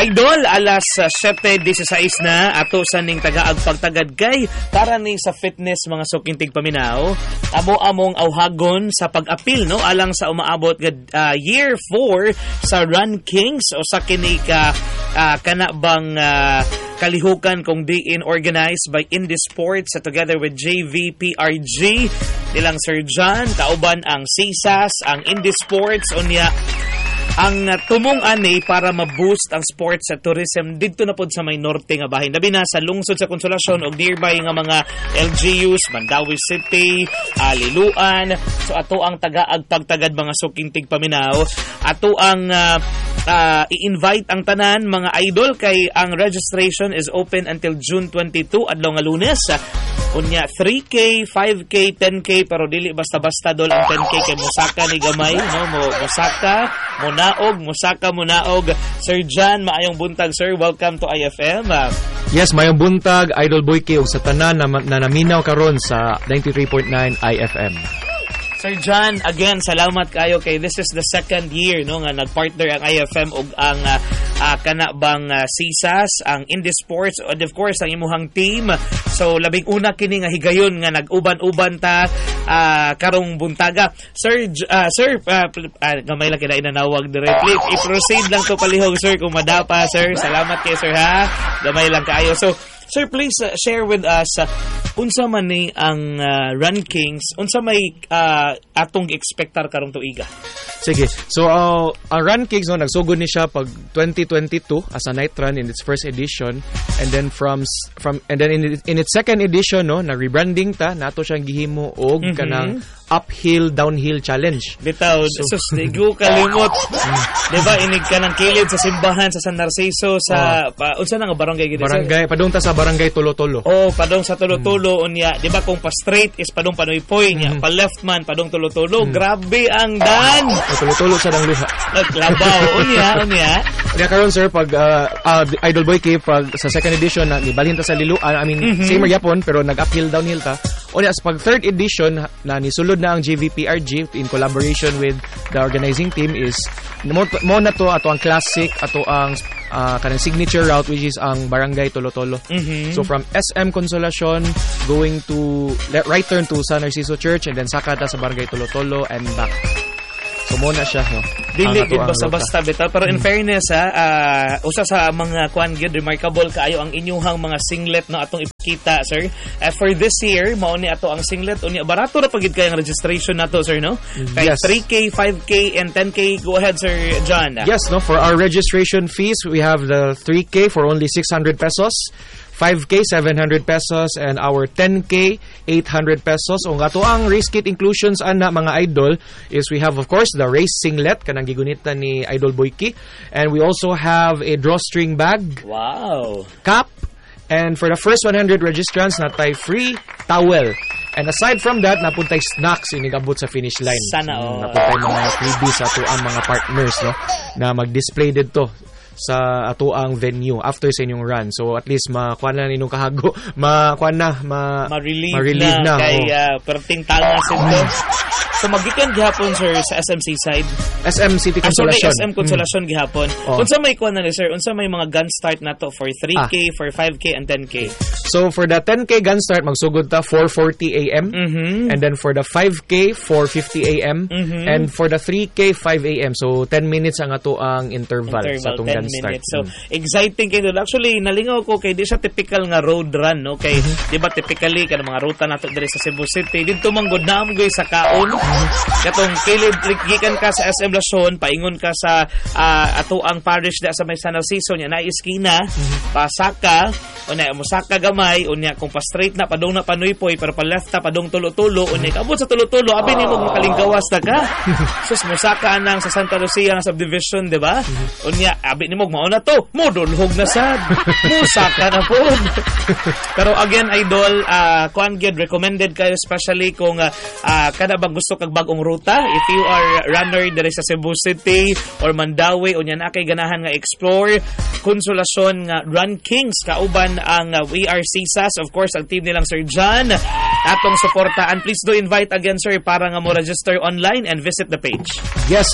Idol, alas 7:16 na ato sa ning tagaag pagtagad kay para ni sa fitness mga sukintig paminaw. Amo-among awhagon sa pag-apil no alang sa umaabot year 4 sa Run Kings o sa kini ka kanabang kalihukan kung diin organized by Indie Sports together with JVPRG nilang Sir John kauban ang CSAS, ang Indie Sports unya ang tumong ani para ma-boost ang sports sa tourism didto na pod sa may norte nga bahin. Labi na sa lungsod sa Consolacion o nearby nga mga LGUs, Mandawi City, Liloan. So ato ang tagaag pagtagad mga sukintig paminaw. Ato ang i-invite ang tanan mga idol kay ang registration is open until June 22 adlaw nga Lunes. Unya 3K, 5K, 10K pero dili basta-basta dol ang 10K kay musaka ni gamay no musaka munaog. Sir John, maayong buntag sir. Welcome to IFM. Yes, maayong buntag Idol Boy K ug sa tanan na naminaw karon sa 93.9 IFM. Sir John, again, salamat kayo kay this is the second year no nga nagpartner ang IFM ug ang kanabang CSAS, ang Indie Sports and of course ang imuhang team. So labing una kini nga higayon nga nag-uban-uban ta karong buntaga. Sir gamay lang kina inanawag directly. I-proceed lang to palihog sir kung madapa sir. Salamat kay sir ha. Gamay lang kaayo. So sir, please share with us unsa man ni ang Run Kings, unsa may atong expectar karong tuiga. Sige. So ang Run Kings no nagsugod ni siya pag 2022 as a night run in its first edition and then in its second edition no na rebranding ta nato siyang gihimo og kanang uphill downhill challenge. Bitaw, sus digo kalimot. Diba inig ka ng kilid sa simbahan sa San Narciso sa unsa na nga barangay gid? Barangay padung ta sa barangay Tolo-Tolo. Oh, padung sa Tolo-Tolo unya, diba kung pa straight is padung Panoy-Poy nya, pa left man padung Tolo-Tolo. Grabe ang dan. Tolo-Tolo sa dang luha. Naglabaw unya. Kaya karon sir pag Idol Boy K pag sa second edition na nibalhin ta sa Liloan, same gyapon pero nag-uphill downhill ta. Unya pag third edition na nisulod na ang JVPRG in collaboration with the organizing team is mo na to ato ang classic ato ang kanang signature route which is ang barangay Tolo-Tolo. So from SM Consolacion going to right turn to San Narciso Church and then sakata sa barangay Tolo-Tolo and back. So muna siya no. Dili gid basta-basta bitaw pero in fairness usa sa mga kuan gid remarkable kaayo ang inyuhang mga singlet no atong ipakita sir. For this year mao ni ato ang singlet unya barato ra pagid kay ang registration nato sir no. Kay yes. 3K, 5K and 10K. Go ahead Sir John. Yes no, for our registration fees we have the 3K for only 600 pesos. 5K, 700 pesos, and our 10K, 800 pesos. O nga to ang race kit inclusions ana mga idol is we have of course the race singlet kanang gigunita ni Idol Boy K, and we also have a drawstring bag. Wow. Cap, and for the first 100 registrants natay free towel. And aside from that, napuntay snacks inigabot sa finish line. Sana napuntay mga freebies ato ang mga partners no na mag-display dito sa ato ang venue after sa inyong run. So at least makuha na ninyong kahago, ma-relieve na. Kay perting tangas ito. So magikan gihapon sir sa SMC side. SM City Consolacion. SM Consolacion gihapon. Unsa may kuan na ni sir? Unsa may mga gun start nato for 3K, for 5K and 10K? So for the 10K gun start magsugod ta 4:40 AM and then for the 5K 4:50 AM and for the 3K 5 AM. So 10 minutes ang ato ang interval sa atong gun start. So exciting kay dul. Actually nalingaw ko kay di siya typical nga road run no kay di ba typically kada mga ruta nato diri sa Cebu City didto manggod na mo sa kaon katong kilid gikan ka sa SM Lason paingon ka sa ato ang parish da sa may San Narciso nya na iskina pasaka unya musaka gamay unya kung pa straight na padung na Panoy-Poy pero pa left ta padung Tolo-Tolo unya kabot sa Tolo-Tolo abi nimo makalinggawas ta ka sus musaka nang sa Santa Lucia nga subdivision di ba unya abi nimo mao na to modulhog na sad musaka na po pero again idol kuan gid recommended kayo especially kung kada bang gusto kag bagong ruta if you are runner diri sa Cebu City or Mandawi unya na kay ganahan nga explore Konsolasyon nga Run Kings kauban ang We Are CSAS, of course ang team nilang Sir John atong suportaan. Please do invite again sir para nga mo register online and visit the page. Yes,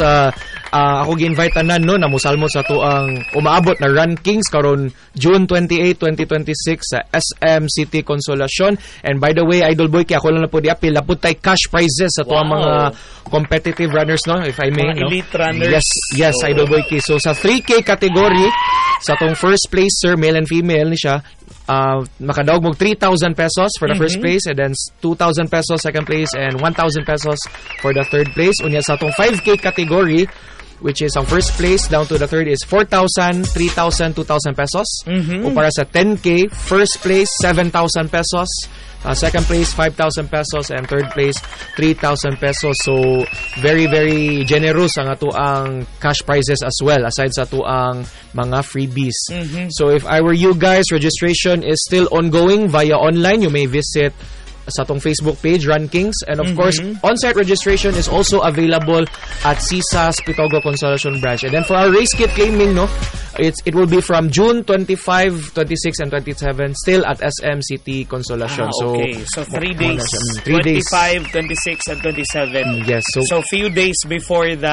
ako gi-invite tanan no na musalmo sa to ang umaabot na Run Kings karon June 28, 2026 sa SM City Consolacion. And by the way, Idol Boy, kaya ako lang na po di-appeal, lapod tayo cash prizes sa to ang mga competitive runners, no, if I may. Mga elite runners. Yes, Idol Boy. So sa 3K category, sa tong first place, sir, male and female ni siya, makadaog mo 3,000 pesos for the first place, and then 2,000 pesos second place, and 1,000 pesos for the third place. Unya sa atong 5K category, which is ang first place down to the third is 4,000, 3,000, 2,000 pesos. O para sa 10K, first place 7,000 pesos, second place 5,000 pesos, and third place 3,000 pesos. So very very generous ang ato ang cash prizes as well, aside sa ato ang mga freebies. So if I were you guys, registration is still ongoing via online. You may visit sa atong Facebook page, Run Kings. And of course, on-site registration is also available at CSAS Pitogo Consolacion branch. And then for our race kit claiming, no, it will be from June 25, 26, and 27 still at SM City Consolacion. Okay. So 3 days. 3 days. 25, 26, and 27. Yes. So few days before the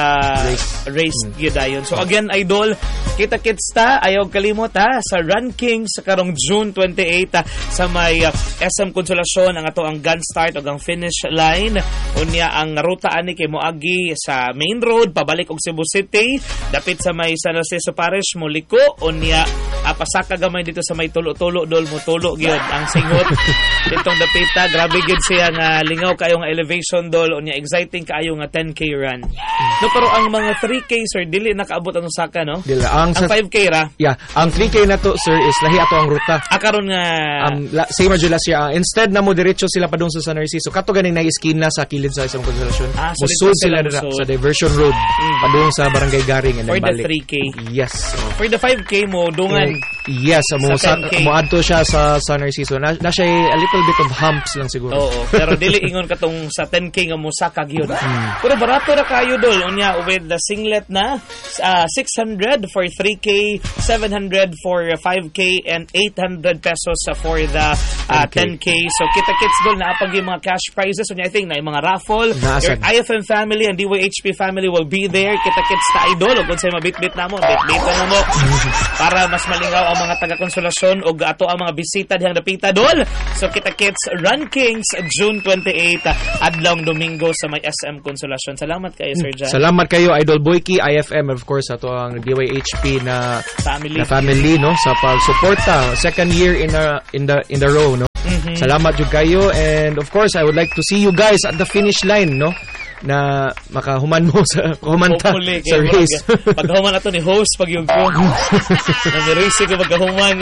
race gyudayon. So again, Idol, kita-kits ta, ayaw kalimot ha, sa Run Kings sa karong June 28 sa may SM Consolacion ang ato ang gun start o ang finish line. Unya ang ruta ani kay moagi sa main road pabalik og Cebu City, dapit sa may San Narciso Parish, muliko. Unya pasaka gamay dito sa may tulo-tulo dol mo tulo gyud ang singot ditong dapita. Grabe gyud siya nga lingaw kayo nga elevation dol. Unya exciting kaayo nga 10K run. No, pero ang mga 3K sir dili nakaabot ang usaka, no? Dila ang 5K ra. Yeah, ang 3K na to sir is lahi ato ang ruta. Karon nga same as last year. Instead na mo diretso sila padung sa San Narciso, kato ganing na iskina sa kilid sa isang Consolacion. Musud sila sa diversion road padung sa Barangay Garing and for balik. The 3K. Yes. For the 5K mo dungan. Yes, mo adto siya sa San Narciso. Na siya a little bit of humps lang siguro. Oo, pero dili ingon katong sa 10K nga mo sakag yun. Pero barato ra kayo dol. Unya with the singlet na 600 for 3K, 700 for 5K, and 800 pesos for the 10K. So kita-kits dol na apag yung mga cash prizes. Unya I think na yung mga raffle. Your IFM family and DYHP family will be there. Kita-kits ta Idol. Ug unsay mabit-bit na mo, bit-bit na mo para mas malingaw ang mga taga-Konsolasyon o ato ang mga bisita dihang dapita dol. So kita-kits Run Kings June 28 adlaw Domingo sa may SM Konsolasyon. Salamat kayo Sir John. Salamat kayo Idol Boyki, IFM, of course ato ang DYHP na family no sa pagsuporta second year in the row, no. Salamat jud kayo, and of course I would like to see you guys at the finish line, no, na makahuman mo sa humanta sa race. Paghuman ato ni host pag yung ko. Na ni-race ko paghuman.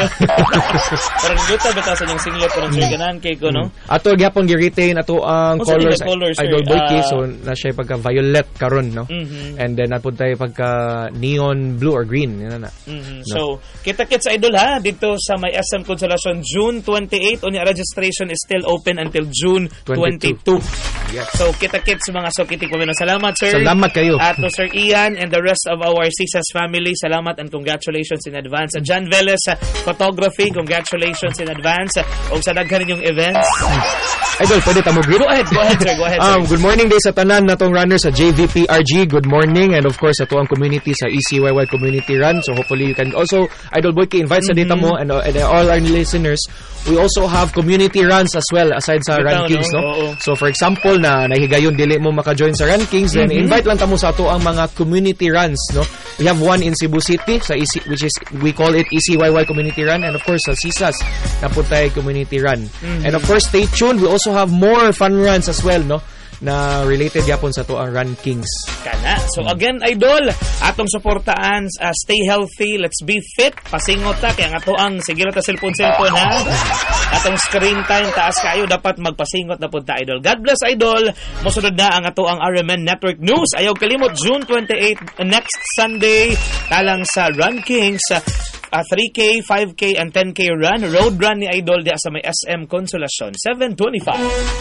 Parang guta bitasan yung singlet ko ng Sir Ganan kay ko, no. Ato gyapon gi-retain ato ang colors Idol Boyki, so na siya pagka violet karon, no. And then napud tayo pagka neon blue or green, yan na. So kita-kits Idol ha dito sa may SM Consolacion June 28. Unya registration is still open until June 22. Yes. So kita-kits mga kitik po. Salamat sir. Salamat kayo. At to Sir Ian and the rest of our CSAS family, salamat and congratulations in advance. At John Velez Photography, congratulations in advance. O sa daghan ninyong events. Idol, pwede tamo greet? Go ahead sir. Good morning day sa tanan natong runners sa JVPRG. Good morning, and of course ato ang community sa ECYY Community Run. So hopefully you can also, Idol Boyki, invite sa data mo and all our listeners. We also have community runs as well aside sa Run Kings, no? So for example na nahigayon dili mo maka-join sa Run Kings, then invite lang tamo sa ato ang mga community runs, no? We have one in Cebu City sa which is we call it ECYY Community Run, and of course sa CSAS Naputay Community Run. And of course stay tuned, we also have more fun runs as well, no, na related yapon sa to ang Run Kings. Kana. So again, Idol, atong suportaan, stay healthy, let's be fit, pasingot ta kay ang ato ang sige ta cellphone ha. Atong screen time taas kayo, dapat magpasingot na pud ta Idol. God bless Idol. Mosunod na ang ato ang RMN Network News. Ayaw kalimot June 28 next Sunday talang sa Run Kings. 3K, 5K, and 10K run. Road run ni Idol diya sa may SM Consolacion. 725.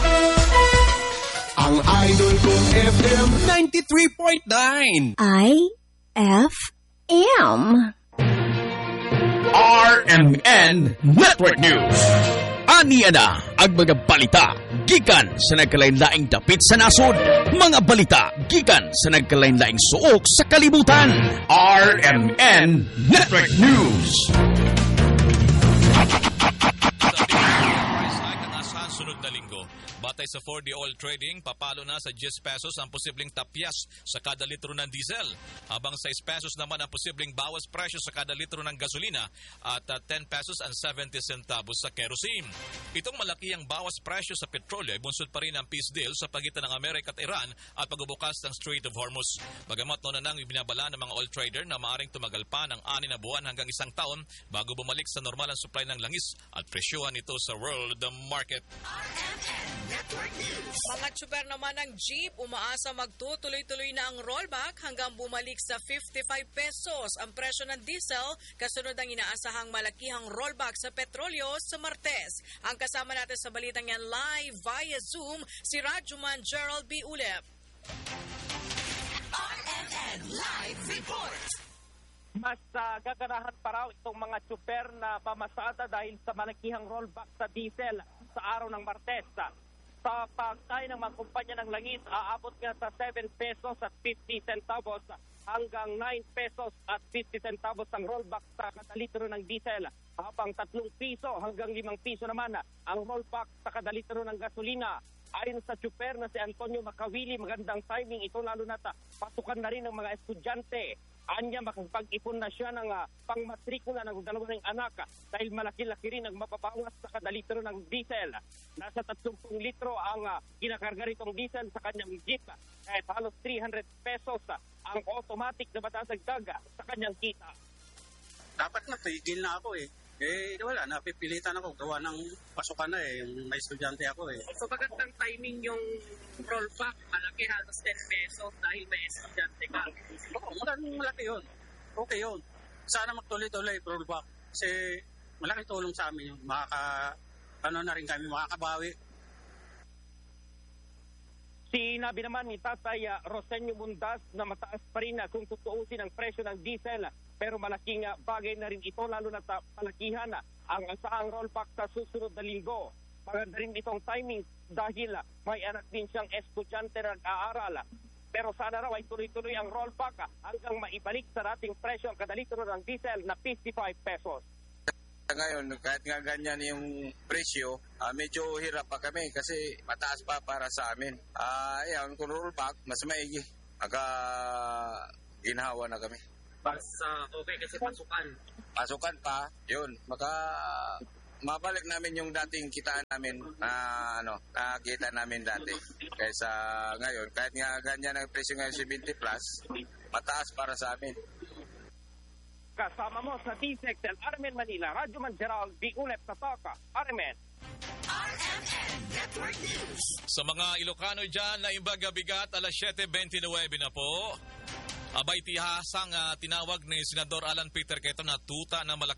Ang Idol kong FM 93.9 IFM. RMN Network News. Ani ana ang mga balita gikan sa nagkalain-laing dapit sa nasod. Mga balita gikan sa nagkalain-laing suok sa kalibutan. RMN Network News. Price hike ang asahan sunod na linggo. Batay sa 4D oil trading, papalo na sa 10 pesos ang posibleng tapyas sa kada litro ng diesel. Habang 6 pesos naman ang posibleng bawas presyo sa kada litro ng gasolina at 10 pesos ang 70 centavos sa kerosene. Itong malaki ang bawas presyo sa petrolyo ay bunsod pa rin ang peace deal sa pagitan ng Amerika at Iran at pagbubukas ng Strait of Hormuz. Bagamat noon na nang ibinabala ng mga oil trader na maaring tumagal pa ng 6 na buwan hanggang 1 taon bago bumalik sa normal ang supply ng langis at presyohan ito sa world market. Mga tsuper naman ng jeep, umaasa magtutuloy-tuloy na ang rollback hanggang bumalik sa 55 pesos ang presyo ng diesel kasunod ang inaasahang malakihang rollback sa petrolyo sa Martes. Ang kasama natin sa balitang yan live via Zoom, si Rajuman Gerald B. Ulep. RMN Live Report. Mas gaganahan pa raw itong mga tsuper na pamasada dahil sa malakihang rollback sa diesel sa araw ng Martes. Sa pagkain ng mga kumpanya ng langis, aabot nga sa 7 pesos at 50 centavos hanggang 9 pesos at 50 centavos ang rollback sa kada litro ng diesel. Habang 3 piso hanggang 5 piso naman ang rollback sa kada litro ng gasolina. Ayon sa tsuper na si Antonio Macawili, magandang timing ito lalo na pasukan na rin ng mga estudyante. Anya makapag-ipon na siya ng pangmatrikula ng dalawang anak dahil malaki-laki rin ang mapapawas sa kada litro ng diesel. Nasa 30 litro ang ginakarga ritong diesel sa kanyang jeep. Kahit halos 300 pesos ang automatic na matasagdag sa kanyang kita. Dapat na, tigil na ako eh. Wala, napipilitan ako. Gawa ng pasukan na eh. Yung may estudyante ako eh. So, magandang timing yung rollback, malaki halos 10 pesos dahil may estudyante ka. Oo, malaki yun. Okay yun. Sana magtuloy-tuloy rollback. Kasi malaki tulong sa amin yun. Makakabawi. Sinabi naman ni Tatay Rosenio Mundas na mataas pa rin kung tutuusin ang presyo ng diesel. Pero malaking bagay na rin ito lalo na sa palakihan ang asahang rollback sa susunod na linggo. Maganda rin itong timing dahil may anak din siyang estudyante na nag-aaral. Pero sana raw ay tuloy-tuloy ang rollback hanggang maibalik sa dating presyo ang kada litro ng diesel na 55 pesos. Ngayon, kahit nga ganyan yung presyo, medyo hirap pa kami kasi mataas pa para sa amin. Yan, kung rollback, mas maigi. Ginhawa na kami. Okay kasi pasukan. Pasukan pa, yun. Mabalik namin yung dating kitaan namin na nakita namin dati. Kaysa ngayon, kahit nga ganyan ang presyo ngayon 70 plus, mataas para sa amin. Kasama mo sa DZXL Armen Manila, Radyo Man Gerald B. Ulep Tataka, Armen. Sa mga Ilocano dyan na imbaga bigat, alas 7:29 na po. Abay tihasang tinawag ni Senador Alan Peter Quezon na tuta na malaki